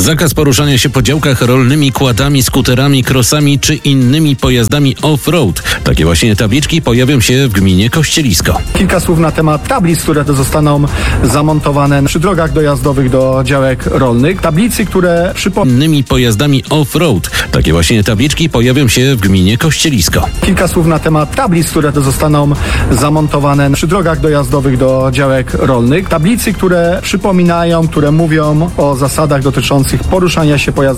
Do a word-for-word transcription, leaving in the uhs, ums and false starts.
Zakaz poruszania się po działkach rolnymi, quadami, skuterami, crossami czy innymi pojazdami off-road. Takie właśnie tabliczki pojawią się w gminie Kościelisko. Kilka słów na temat tablic, które zostaną zamontowane przy drogach dojazdowych do działek rolnych. Tablicy, które przypominają Innymi pojazdami off-road. Takie właśnie tabliczki pojawią się w gminie Kościelisko. Kilka słów na temat tablic, które zostaną zamontowane przy drogach dojazdowych do działek rolnych. Tablicy, które przypominają, które mówią o zasadach dotyczących poruszania się pojazdami